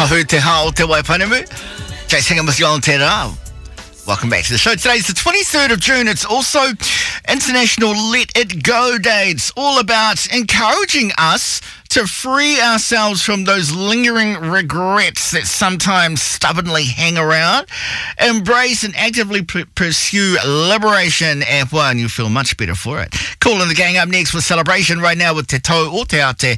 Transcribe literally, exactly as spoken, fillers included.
Tohu te hao te waipanemu. Jay Singham with you on Te Rao. Welcome back to the show. Today's the twenty-third of June. It's also International Let It Go Day. It's all about encouraging us to free ourselves from those lingering regrets that sometimes stubbornly hang around. Embrace and actively p- pursue liberation, and well, and you feel much better for it. Cool in the gang up next with Celebration right now with Te Tau o Te Ate